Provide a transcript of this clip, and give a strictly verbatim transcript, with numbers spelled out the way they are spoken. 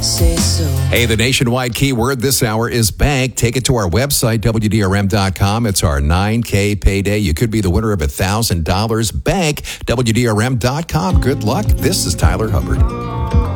say so. Hey, the nationwide keyword this hour is bank. Take it to our website, W D R M dot com. It's our nine K payday. You could be the winner of one thousand dollars. Bank, W D R M dot com. Good luck. This is Tyler Hubbard.